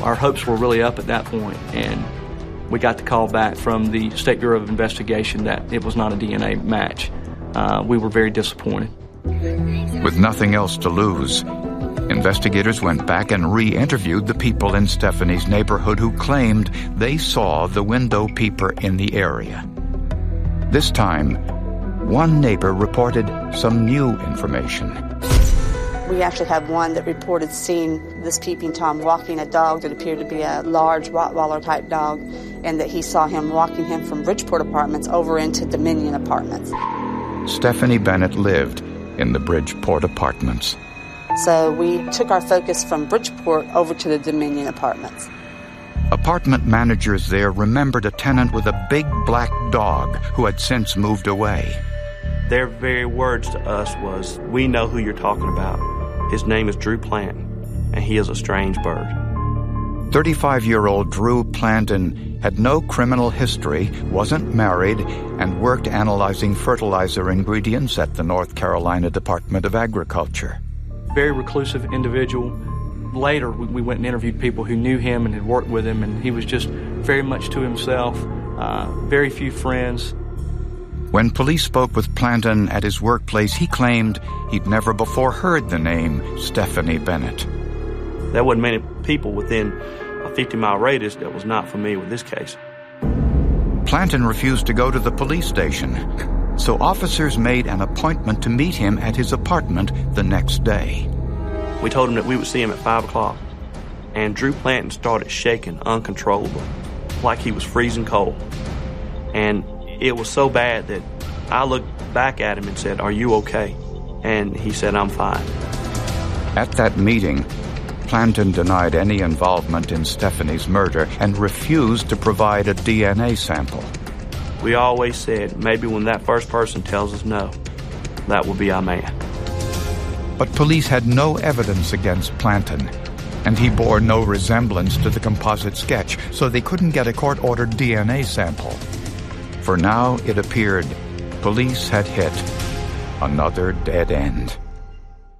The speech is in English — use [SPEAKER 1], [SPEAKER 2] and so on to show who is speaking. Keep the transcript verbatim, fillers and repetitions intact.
[SPEAKER 1] our hopes were really up at that point, and we got the call back from the State Bureau of Investigation that it was not a D N A match. Uh, we were very disappointed.
[SPEAKER 2] With nothing else to lose, investigators went back and re-interviewed the people in Stephanie's neighborhood who claimed they saw the window peeper in the area. This time, one neighbor reported some new information.
[SPEAKER 3] We actually have one that reported seeing this peeping Tom walking a dog that appeared to be a large Rottweiler-type dog, and that he saw him walking him from Bridgeport Apartments over into Dominion Apartments.
[SPEAKER 2] Stephanie Bennett lived in the Bridgeport Apartments.
[SPEAKER 3] So we took our focus from Bridgeport over to the Dominion Apartments.
[SPEAKER 2] Apartment managers there remembered a tenant with a big black dog who had since moved away.
[SPEAKER 4] Their very words to us was, "We know who you're talking about. His name is Drew Planton, and he is a strange bird."
[SPEAKER 2] thirty-five-year-old Drew Planton had no criminal history, wasn't married, and worked analyzing fertilizer ingredients at the North Carolina Department of Agriculture.
[SPEAKER 1] Very reclusive individual. Later, we went and interviewed people who knew him and had worked with him, and he was just very much to himself, uh, very few friends.
[SPEAKER 2] When police spoke with Planton at his workplace, he claimed he'd never before heard the name Stephanie Bennett.
[SPEAKER 4] There wasn't many people within a fifty-mile radius that was not familiar with this case.
[SPEAKER 2] Planton refused to go to the police station, so officers made an appointment to meet him at his apartment the next day.
[SPEAKER 4] We told him that we would see him at five o'clock, and Drew Planton started shaking uncontrollably, like he was freezing cold. And it was so bad that I looked back at him and said, "Are you okay?" And he said, "I'm fine."
[SPEAKER 2] At that meeting, Planton denied any involvement in Stephanie's murder and refused to provide a D N A sample.
[SPEAKER 4] We always said, maybe when that first person tells us no, that will be our man.
[SPEAKER 2] But police had no evidence against Planton, and he bore no resemblance to the composite sketch, so they couldn't get a court-ordered D N A sample. For now, it appeared police had hit another dead end.